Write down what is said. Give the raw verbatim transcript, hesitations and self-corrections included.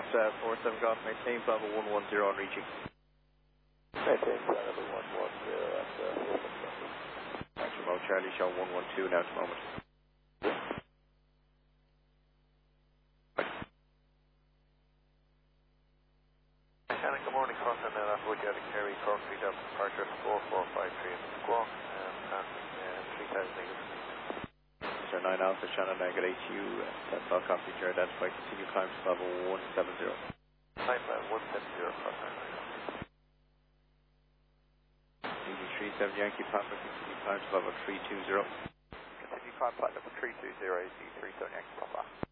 uh, four seven Golf, maintain Bravo one one zero on reaching. Maintain Bravo one one zero at uh, four seven Golf. Thanks, remote Charlie, show one one two now at the moment. Shannon, good morning, Crossing and uh, Wood Yard Kerry, Cork, three thousand departure four four five three in Squawk, um, and uh, three thousand meters. Sir nine Alpha, Shannon, negative eight U, ten Bell Coffee, Jared, identify, continue climb to level one seven zero. Climb uh, one seven zero, Crossing. three seven Yankee Papa, continue climb to level three two zero. Continue climb flight level three two zero, A C three seven Yankee Papa.